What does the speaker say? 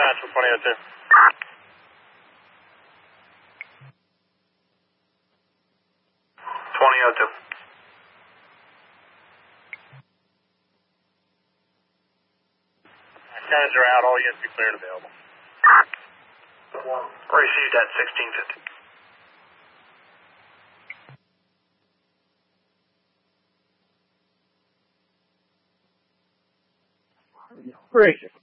dispatch from 2002. 2002. Cannons are out, all units be clear and available. Received at 1650. Great.